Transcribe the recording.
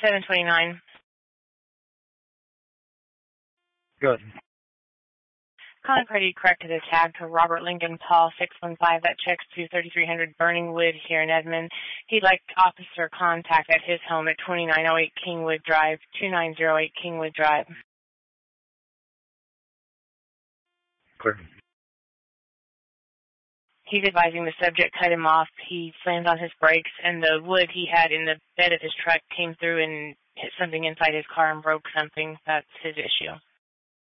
729. Good. Contact ID corrected a tag to Robert Lincoln Paul 615. That checks to 3300 Burningwood here in Edmond. He'd like officer contact at his home at 2908 Kingwood Drive, 2908 Kingwood Drive. Clear. He's advising the subject cut him off. He slammed on his brakes, and the wood he had in the bed of his truck came through and hit something inside his car and broke something. That's his issue.